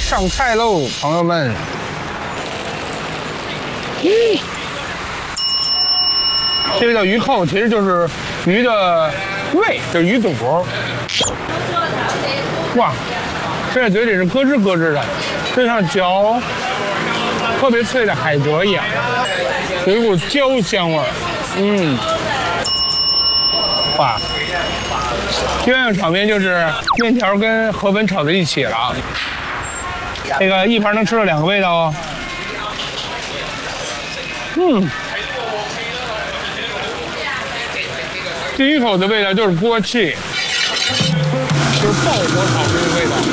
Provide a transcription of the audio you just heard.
上菜喽，朋友们。这个叫鱼扣，其实就是鱼的胃，就是鱼肚。哇，这在嘴里是咯吱咯吱的，就像嚼特别脆的海蜇一样，有一股焦香味儿。哇，第二个场面就是面条跟河粉炒在一起了。这个一盘能吃到2个味道哦。第一口的味道就是锅气，就是爆火炒这个味道。